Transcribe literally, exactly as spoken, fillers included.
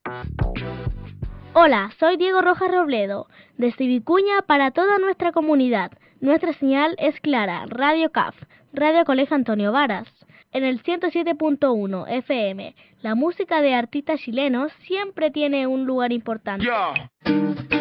Hola, soy Diego Rojas Robledo, desde Vicuña para toda nuestra comunidad. Nuestra señal es clara, Radio C A F, Radio Colegio Antonio Varas. En el ciento siete punto uno F M, la música de artistas chilenos siempre tiene un lugar importante. Yeah.